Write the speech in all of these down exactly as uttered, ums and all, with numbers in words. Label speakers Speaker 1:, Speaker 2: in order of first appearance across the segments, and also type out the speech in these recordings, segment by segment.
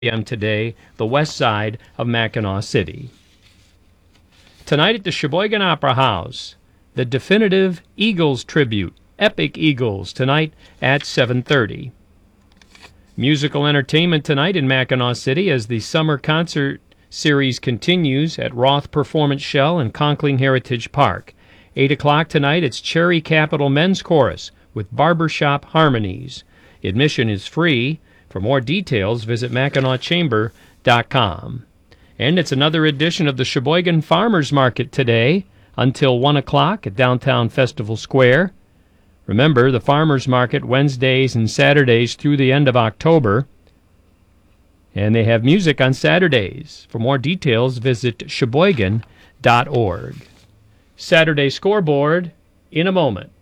Speaker 1: p.m. today, the west side of Mackinac City. Tonight at the Sheboygan Opera House, the definitive Eagles tribute, Epic Eagles, tonight at seven thirty. Musical entertainment tonight in Mackinac City as the summer concert series continues at Roth Performance Shell and Conkling Heritage Park. eight o'clock tonight, it's Cherry Capital Men's Chorus with Barbershop Harmonies. Admission is free. For more details, visit Mackinac Chamber dot com. And it's another edition of the Sheboygan Farmers Market today until one o'clock at Downtown Festival Square. Remember, the Farmers Market Wednesdays and Saturdays through the end of October. And they have music on Saturdays. For more details, visit Sheboygan dot org. Saturday scoreboard in a moment.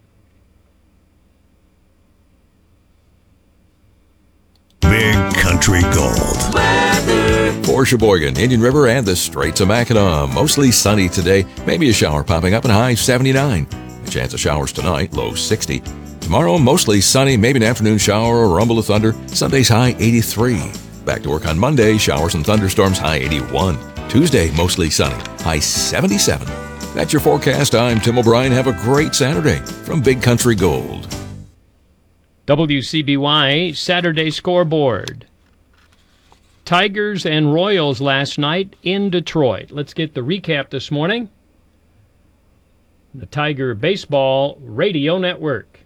Speaker 2: Big Country Gold.
Speaker 3: Weather. For Sheboygan, Indian River, and the Straits of Mackinac. Mostly sunny today. Maybe a shower popping up, and high seventy-nine. A chance of showers tonight, low sixty. Tomorrow, mostly sunny, maybe an afternoon shower or rumble of thunder. Sunday's high eighty-three. Back to work on Monday, showers and thunderstorms, high eighty-one. Tuesday, mostly sunny, high seventy-seven. That's your forecast. I'm Tim O'Brien. Have a great Saturday from Big Country Gold.
Speaker 1: W C B Y Saturday scoreboard. Tigers and Royals last night in Detroit. Let's get the recap this morning. The Tiger Baseball Radio Network.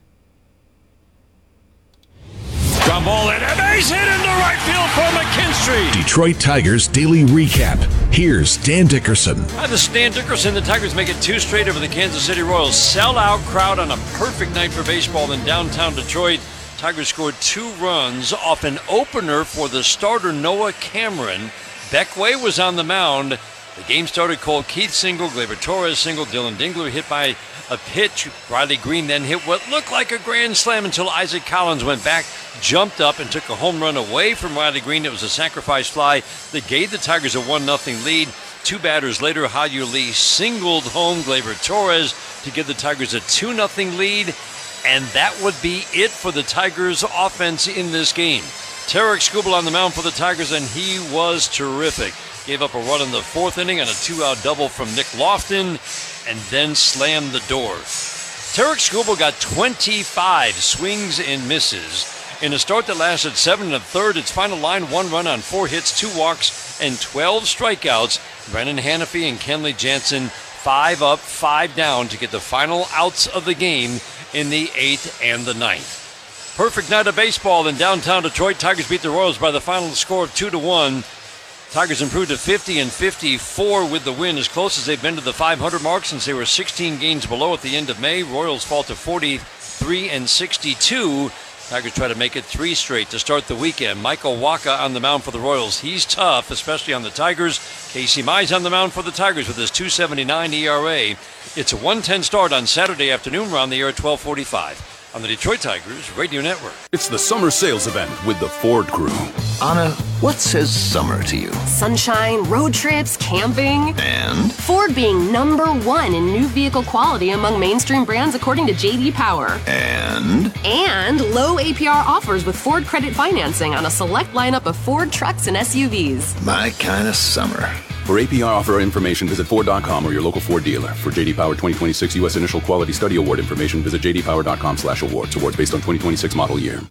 Speaker 4: Ground ball and a base hit into right field for McKinstry.
Speaker 2: Detroit Tigers Daily Recap. Here's Dan Dickerson.
Speaker 4: Hi, this is Dan Dickerson. The Tigers make it two straight over the Kansas City Royals. Sell-out crowd on a perfect night for baseball in downtown Detroit. Tigers scored two runs off an opener for the starter Noah Cameron. Beckway was on the mound. The game started cold. Keith single, Gleyber Torres single, Dylan Dingler hit by a pitch. Riley Green then hit what looked like a grand slam until Isaac Collins went back, jumped up, and took a home run away from Riley Green. It was a sacrifice fly that gave the Tigers a one nothing lead. Two batters later, Haju Lee singled home Gleyber Torres to give the Tigers a two nothing lead. And that would be it for the Tigers' offense in this game. Tarek Skubal on the mound for the Tigers, and he was terrific. Gave up a run in the fourth inning on a two-out double from Nick Lofton, and then slammed the door. Tarek Skubal got twenty-five swings and misses in a start that lasted seven and a third. Its final line, one run on four hits, two walks, and twelve strikeouts. Brennan Hanafy and Kenley Jansen, five up, five down to get the final outs of the game in the eighth and the ninth. Perfect night of baseball in downtown Detroit. Tigers beat the Royals by the final score of two to one. Tigers improved to fifty and fifty-four with the win, as close as they've been to the five hundred mark since they were sixteen games below at the end of May. Royals fall to forty-three and sixty-two. Tigers try to make it three straight to start the weekend. Michael Wacha on the mound for the Royals. He's tough, especially on the Tigers. Casey Mize on the mound for the Tigers with his two seventy-nine E R A. It's a one ten start on Saturday afternoon. We're on the air at twelve forty-five on the Detroit Tigers Radio Network.
Speaker 5: It's the summer sales event with the Ford Crew.
Speaker 6: Anna, what says summer to you?
Speaker 7: Sunshine, road trips, camping.
Speaker 6: And?
Speaker 7: Ford being number one in new vehicle quality among mainstream brands according to J D Power.
Speaker 6: And?
Speaker 7: And low A P R offers with Ford credit financing on a select lineup of Ford trucks and S U Vs.
Speaker 6: My kind of summer.
Speaker 5: For A P R offer information, visit Ford dot com or your local Ford dealer. For J D Power twenty twenty-six U S Initial Quality Study Award information, visit J D Power dot com slash awards. Awards based on twenty twenty-six model year.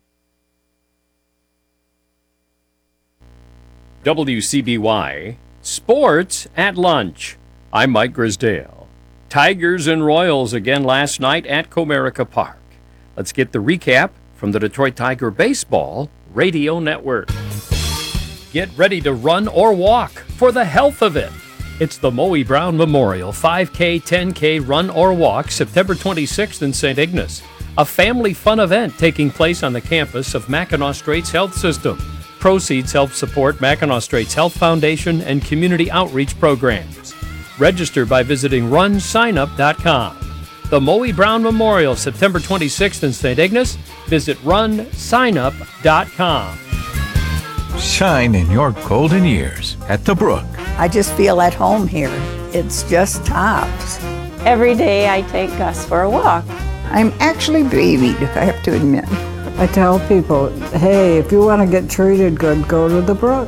Speaker 1: W C B Y Sports at Lunch. I'm Mike Grisdale. Tigers and Royals again last night at Comerica Park. Let's get the recap from the Detroit Tiger Baseball Radio Network. Get ready to run or walk for the health of it. It's the Moe Brown Memorial five K, ten K Run or Walk September twenty-sixth in Saint Ignace. A family fun event taking place on the campus of Mackinac Straits Health System. Proceeds help support Mackinac Straits Health Foundation and community outreach programs. Register by visiting run sign up dot com. The Moe Brown Memorial September twenty-sixth in Saint Ignace. Visit run sign up dot com.
Speaker 8: Shine in your golden years at the Brook.
Speaker 9: I just feel at home here. It's just tops.
Speaker 10: Every day I take Gus for a walk.
Speaker 9: I'm actually babied, I have to admit. I tell people, hey, if you want to get treated good, go to the brook.